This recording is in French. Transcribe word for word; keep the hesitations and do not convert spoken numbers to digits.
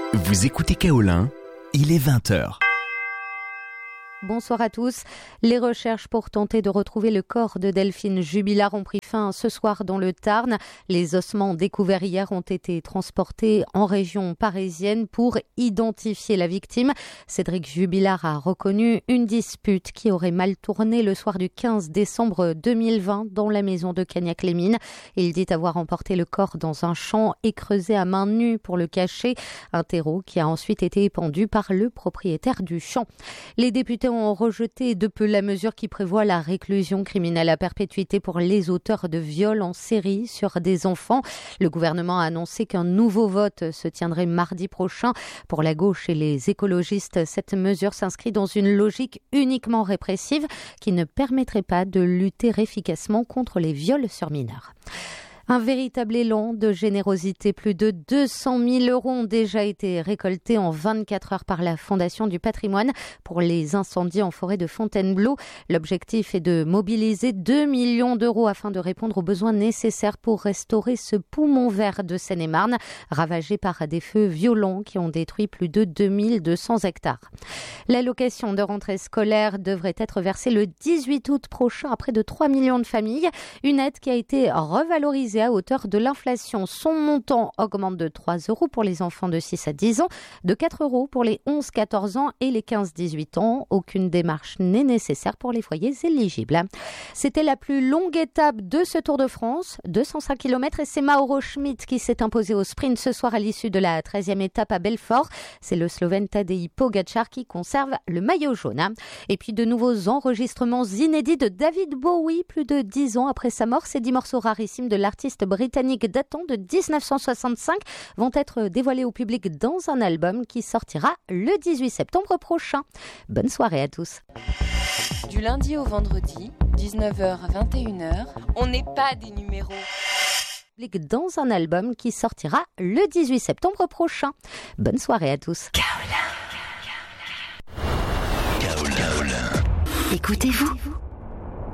Vous écoutez Kaolin, il est vingt heures. Bonsoir à tous. Les recherches pour tenter de retrouver le corps de Delphine Jubilard ont pris fin ce soir dans le Tarn. Les ossements découverts hier ont été transportés en région parisienne pour identifier la victime. Cédric Jubilard a reconnu une dispute qui aurait mal tourné le soir du quinze décembre deux mille vingt dans la maison de Cagnac-les-Mines. Il dit avoir emporté le corps dans un champ et creusé à main nue pour le cacher. Un terreau qui a ensuite été épandu par le propriétaire du champ. Les députés ont rejeté de peu la mesure qui prévoit la réclusion criminelle à perpétuité pour les auteurs de viols en série sur des enfants. Le gouvernement a annoncé qu'un nouveau vote se tiendrait mardi prochain. Pour la gauche et les écologistes, cette mesure s'inscrit dans une logique uniquement répressive qui ne permettrait pas de lutter efficacement contre les viols sur mineurs. Un véritable élan de générosité. Plus de deux cent mille euros ont déjà été récoltés en vingt-quatre heures par la Fondation du patrimoine pour les incendies en forêt de Fontainebleau. L'objectif est de mobiliser deux millions d'euros afin de répondre aux besoins nécessaires pour restaurer ce poumon vert de Seine-et-Marne, ravagé par des feux violents qui ont détruit plus de deux mille deux cents hectares. L'allocation de rentrée scolaire devrait être versée le dix-huit août prochain à près de trois millions de familles. Une aide qui a été revalorisée à hauteur de l'inflation. Son montant augmente de trois euros pour les enfants de six à dix ans, de quatre euros pour les onze à quatorze ans et les quinze à dix-huit ans. Aucune démarche n'est nécessaire pour les foyers éligibles. C'était la plus longue étape de ce Tour de France, deux cent cinq kilomètres, et c'est Mauro Schmid qui s'est imposé au sprint ce soir à l'issue de la treizième étape à Belfort. C'est le Slovène Tadej Pogačar qui conserve le maillot jaune. Et puis de nouveaux enregistrements inédits de David Bowie, plus de dix ans après sa mort. Ces dix morceaux rarissimes de l'artiste britannique datant de dix-neuf cent soixante-cinq vont être dévoilés au public dans un album qui sortira le dix-huit septembre prochain. Bonne soirée à tous. Du lundi au vendredi, dix-neuf heures à vingt et une heures, on n'est pas des numéros. Dans un album qui sortira le dix-huit septembre prochain. Bonne soirée à tous. Kaolin. Kaolin. Écoutez-vous.